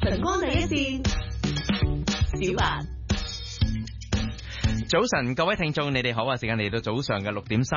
晨光第一線，小白。 早晨，各位聽眾，你哋好啊！時間嚟到早上嘅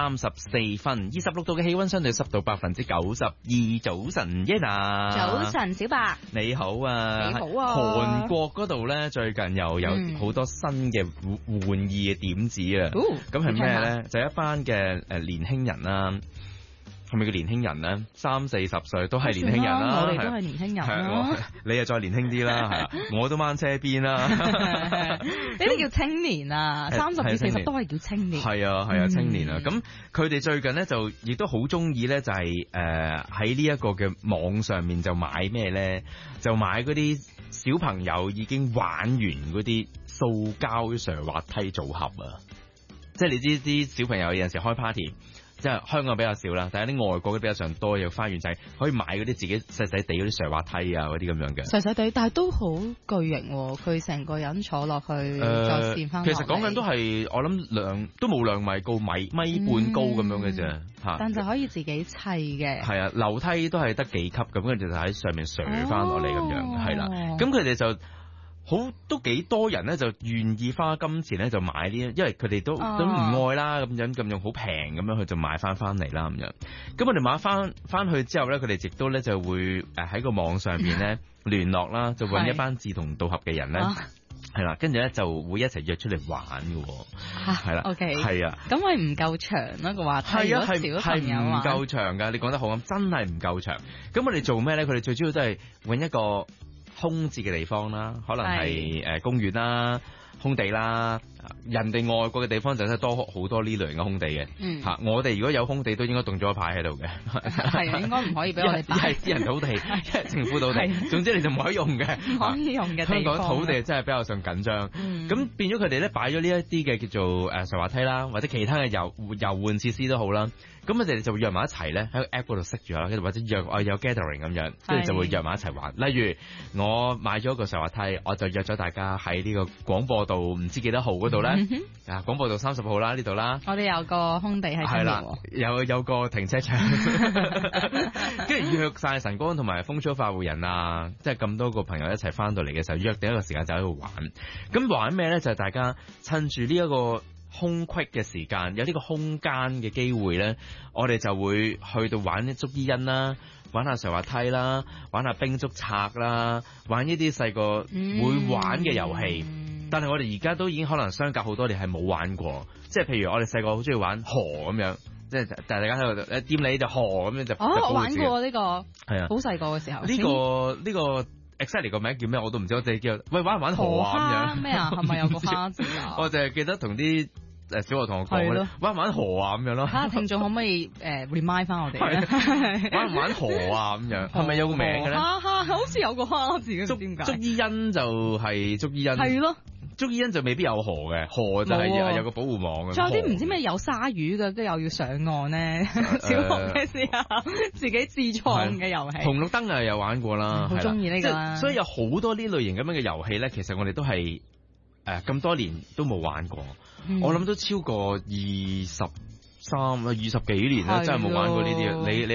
6:34，26度嘅氣溫，相對濕度92%。早晨 ，Yena。 早晨，小白。 你好啊！ 你好啊！ 韓國嗰度咧，最近又有好多新嘅玩意嘅點子啊！咁係咩咧？就一班嘅年輕人啦。係咪叫年輕人咧？30-40歲都係年輕人啦， 我哋都係年輕人啦。 你又再年輕啲啦，係啊，我都掹車邊啦。呢啲叫青年啊，30至40都係叫青年。 係啊，青年啊。咁佢哋最近咧就亦都好中意咧，就係喺呢一個嘅網上面就買咩咧？就買嗰啲小朋友已經玩完嗰啲塑膠上滑梯組合啊！即係你知啲小朋友有陣時開 party。即係香港比較少啦，但係啲外國都比較上多，有花園仔可以買嗰啲自己細細地嗰啲上滑梯啊，嗰啲咁樣嘅。 細細地，但係都好巨型喎！佢成個人坐落去再墊翻。 其實講緊都係我諗都冇2米高，米半高咁樣嘅啫嚇。 但就可以自己砌嘅。 係啊，樓梯都係得幾級咁，跟住就喺上面上翻落嚟咁樣，係啦。咁佢哋就。都幾多人咧，就願意花金錢咧，就買啲，因為佢哋都唔愛啦，咁用好平咁樣，佢就買翻嚟啦咁樣。咁我哋買翻去之後咧，佢哋亦都咧就會喺個網上邊咧聯絡啦，就揾一班志同道合嘅人咧，係啦，跟住咧就會一齊約出嚟玩嘅，係啦 ，OK， 係啊， 咁係唔夠長啦個話題，係啊，係唔夠長噶，你講得好啱，真係唔夠長。咁我哋做咩咧？佢哋最主要都係揾一個空置嘅地方啦，可能係公園啦、空地啦，人哋外國嘅地方就真係多好多呢類型嘅空地嘅。我哋如果有空地都應該動咗一排喺度嘅。 係啊，應該唔可以俾我哋擺。 係私人土地，一係政府土地，總之你就唔可以用嘅。 唔可以用嘅地方。 香港土地真係比較上緊張。咁變咗佢哋咧擺咗呢一啲嘅叫做上滑梯啦，或者其他嘅遊玩設施都好啦。咁佢哋就會約埋一齊咧，喺個 app 嗰度識住啦，或者有 gathering 咁樣，跟住就會約埋一齊玩。例如我買咗個上滑梯，我就約咗大家喺呢個廣播道唔知幾多號嗰度咧，廣播道30號啦，呢度啦。我哋有個空地喺係啦，有個停車場，跟住約晒晨光同埋風騷發戶人啊，即係咁多個朋友一齊翻到嚟嘅時候，約定一個時間就喺度玩。咁玩咩咧？就係大家趁住呢一個空隙嘅時間，有呢個空間嘅機會咧，我哋就會去到玩啲捉伊人啦，玩下上滑梯啦，玩下冰捉賊啦，玩呢啲細個會玩嘅遊戲。但係我哋而家都已經可能相隔好多年係冇玩過，即係譬如我哋細個好中意玩河咁樣，即係大家喺度掂你就河咁樣就。我玩過呢個，係啊，好細個嘅時候。呢個。exactly 個名叫咩我都唔知，我淨係叫喂玩唔玩河啊咁樣咩啊？係咪有個花字啊？我淨係記得同啲小學同學講玩唔玩河啊咁樣咯。睇下聽眾可唔可以remind 翻我哋玩唔玩河啊咁樣？係咪有個名嘅咧？好似有個花字嘅，點解？捉伊人就係捉伊人，係咯。捉伊人就未必有河嘅，河就係有個保護網嘅。仲有啲唔知咩有鯊魚嘅，跟住又要上岸咧。小學嘅時候自己自創嘅遊戲。紅綠燈啊，有玩過啦，好中意呢個。所以有好多呢類型咁樣嘅遊戲咧，其實我哋都係咁多年都冇玩過。我諗都超過20幾年啦，真係冇玩過呢啲。你